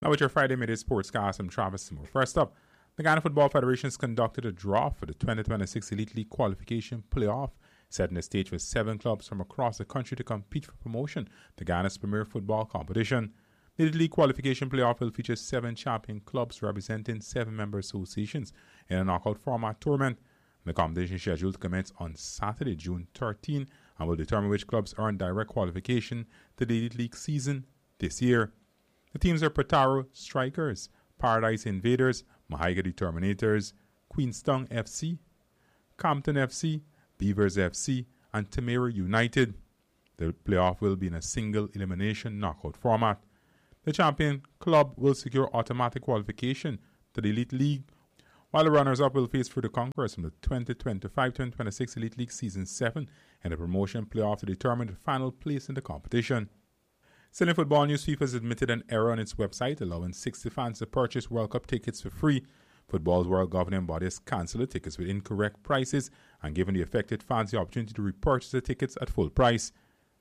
Now with your Friday Midday Sportscast, I'm Travis Simo. First up, the Ghana Football Federation has conducted a draw for the 2026 Elite League qualification playoff, setting the stage for 7 clubs from across the country to compete for promotion to Ghana's premier football competition. The Elite League qualification playoff will feature 7 champion clubs representing 7 member associations in a knockout format tournament. The competition is scheduled to commence on Saturday, June 13, and will determine which clubs earn direct qualification to the Elite League season this year. The teams are Pataro Strikers, Paradise Invaders, Mahaiga Determinators, Queenstown FC, Compton FC, Beavers FC, and Tamera United. The playoff will be in a single elimination knockout format. The champion club will secure automatic qualification to the Elite League, while the runners-up will face Fruita Conquerors from the 2025-2026 Elite League Season 7 and the promotion playoff to determine the final place in the competition. Still in football news, FIFA has admitted an error on its website, allowing 60 fans to purchase World Cup tickets for free. Football's world governing body has cancelled the tickets with incorrect prices and given the affected fans the opportunity to repurchase the tickets at full price.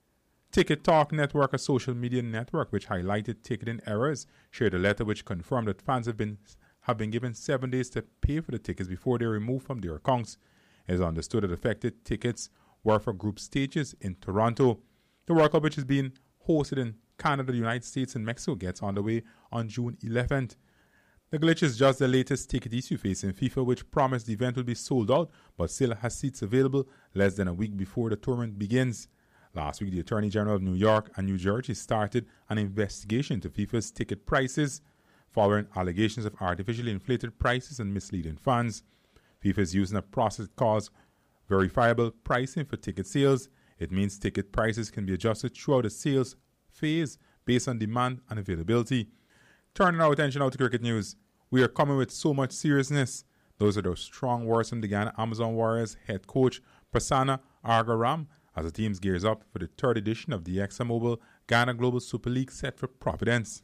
Ticket Talk Network, a social media network which highlighted ticketing errors, shared a letter which confirmed that fans have been given 7 days to pay for the tickets before they are removed from their accounts. It is understood that affected tickets were for group stages in Toronto. The World Cup, which is being hosted in Canada, the United States, and Mexico, gets underway on June 11th. The glitch is just the latest ticket issue facing FIFA, which promised the event will be sold out but still has seats available less than a week before the tournament begins. Last week, the Attorney General of New York and New Jersey started an investigation into FIFA's ticket prices following allegations of artificially inflated prices and misleading funds. FIFA is using a process that calls verifiable pricing for ticket sales. It means ticket prices can be adjusted throughout the sales phase based on demand and availability. Turning our attention now to cricket news. We are coming with so much seriousness. Those are those strong words from the Ghana Amazon Warriors head coach Prasanna Agaram as the team gears up for the 3rd edition of the ExxonMobil Ghana Global Super League set for Providence.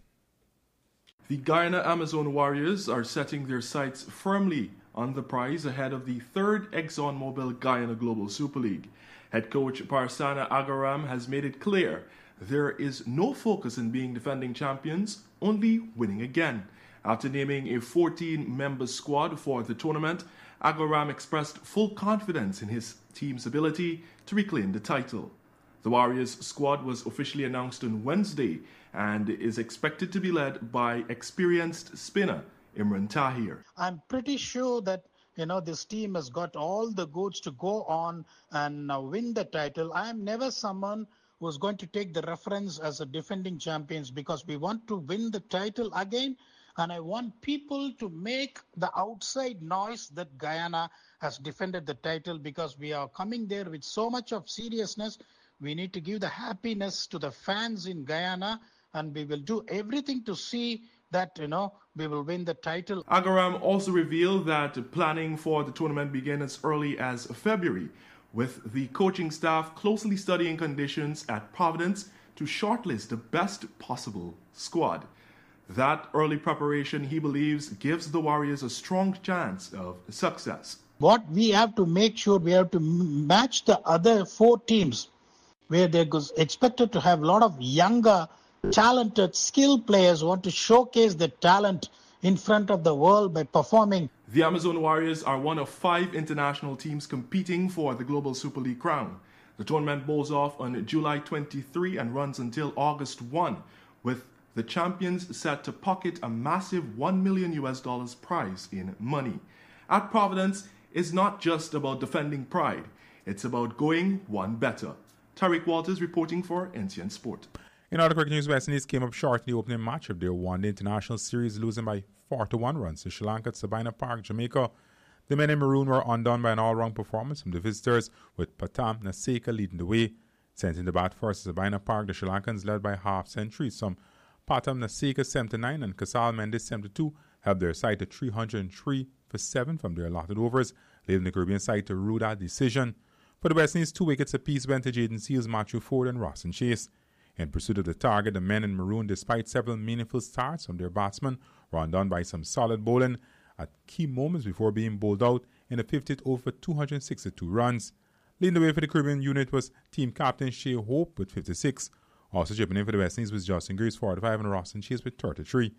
The Guyana Amazon Warriors are setting their sights firmly on the prize ahead of the 3rd ExxonMobil Guyana Global Super League. Head coach Prasanna Agaram has made it clear there is no focus in being defending champions, only winning again. After naming a 14-member squad for the tournament, Agaram expressed full confidence in his team's ability to reclaim the title. The Warriors squad was officially announced on Wednesday and is expected to be led by experienced spinner Imran Tahir. I'm pretty sure that this team has got all the goods to go on and win the title. I am never someone who's going to take the reference as a defending champions because we want to win the title again. And I want people to make the outside noise that Guyana has defended the title because we are coming there with so much of seriousness. We need to give the happiness to the fans in Guyana, and we will do everything to see that, we will win the title. Agaram also revealed that planning for the tournament began as early as February, with the coaching staff closely studying conditions at Providence to shortlist the best possible squad. That early preparation, he believes, gives the Warriors a strong chance of success. What we have to make sure, we have to match the other 4 teams where they're expected to have a lot of younger, talented, skilled players who want to showcase their talent in front of the world by performing. The Amazon Warriors are one of 5 international teams competing for the Global Super League crown. The tournament bowls off on July 23 and runs until August 1, with the champions set to pocket a massive $1 million prize in money. At Providence, it's not just about defending pride, it's about going one better. Tariq Walters reporting for NTN Sport. In other cricket news, West Indies came up short in the opening match of their one-day international series, losing by 4-1 runs to Sri Lanka at Sabina Park, Jamaica. The men in maroon were undone by an all-round performance from the visitors, with Patam Naseka leading the way. Sent in the bat first at Sabina Park, the Sri Lankans led by half-century. Some Patam Naseka 79 and Kasal Mendes 72 helped their side to 303 for 7 from their allotted overs, leaving the Caribbean side to rue that decision. For the West Indies, 2 wickets apiece went to Jaden Seals, Matthew Ford and Ross and Chase. In pursuit of the target, the men in maroon, despite several meaningful starts from their batsmen, were undone by some solid bowling at key moments before being bowled out in the 50th over for 262 runs. Leading the way for the Caribbean unit was team captain Shea Hope with 56. Also chipping in for the West Indies was Justin Greaves 45 and Ross and Chase with 33.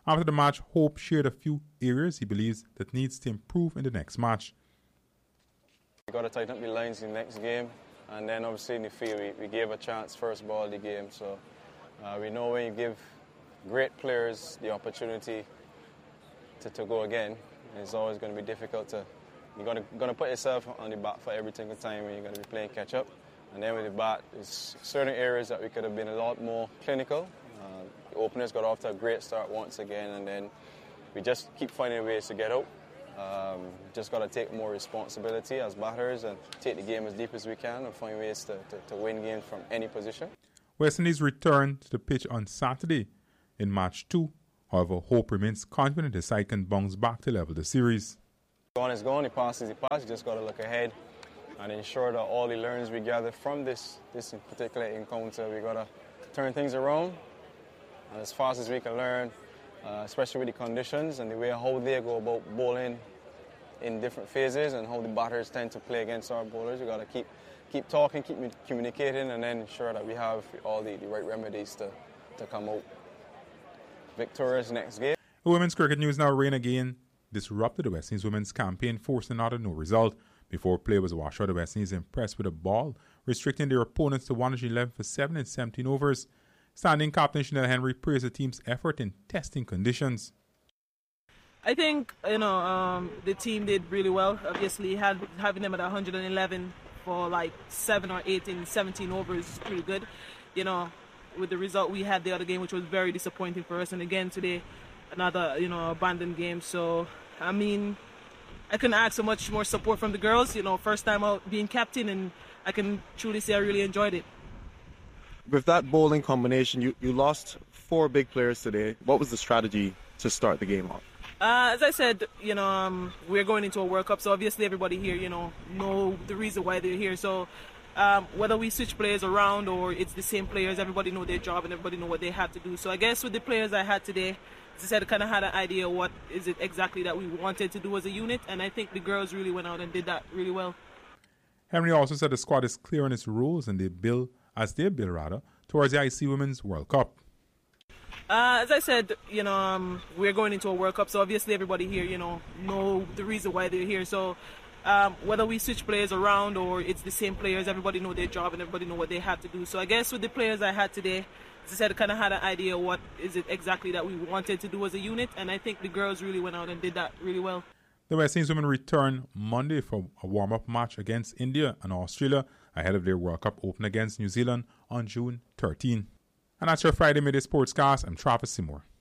After the match, Hope shared a few areas he believes that needs to improve in the next match. We got to tighten up the lines in the next game, and then obviously in the field we gave a chance first ball of the game. So we know when you give great players the opportunity to go again, it's always going to be difficult to. You're going to put yourself on the bat for every single time when you're going to be playing catch up. And then with the bat, there's certain areas that we could have been a lot more clinical. The openers got off to a great start once again, and then we just keep finding ways to get out. Just got to take more responsibility as batters and take the game as deep as we can and find ways to win games from any position. West Indies return to the pitch on Saturday in Match 2. However, Hope remains confident the side can bounce back to level the series. Gone is gone, the past is the past. You just got to look ahead and ensure that all the learnings we gather from this particular encounter, we got to turn things around and as fast as we can learn, especially with the conditions and the way how they go about bowling in different phases and how the batters tend to play against our bowlers. We got to keep talking, keep communicating, and then ensure that we have all the right remedies to come out victorious next game. The women's cricket news now. Rain again disrupted the West Indies women's campaign, forcing another no result. Before play was washed out, the West Indies impressed with a ball, restricting their opponents to 111 for 7 in 17 overs. Standing captain Chanel Henry praised the team's effort in testing conditions. I think the team did really well. Obviously, having them at 111 for like 7 or 8 in 17 overs is pretty good. With the result we had the other game, which was very disappointing for us, and again today, another abandoned game. So I couldn't ask so much more support from the girls. First time out being captain, and I can truly say I really enjoyed it. With that bowling combination, you lost 4 big players today. What was the strategy to start the game off? As I said, we're going into a World Cup, so obviously everybody here, know the reason why they're here. So whether we switch players around or it's the same players, everybody know their job and everybody know what they have to do. So I guess with the players I had today, as I said, I kind of had an idea what is it exactly that we wanted to do as a unit, and I think the girls really went out and did that really well. Henry also said the squad is clear on its rules and they build towards the IC Women's World Cup. As I said, we're going into a World Cup, so obviously everybody here, know the reason why they're here. So whether we switch players around or it's the same players, everybody know their job and everybody know what they have to do. So I guess with the players I had today, as I said, I kind of had an idea what is it exactly that we wanted to do as a unit, and I think the girls really went out and did that really well. The West Indies women return Monday for a warm-up match against India and Australia ahead of their World Cup open against New Zealand on June 13. And that's your Friday Midday Sportscast. I'm Travis Seymour.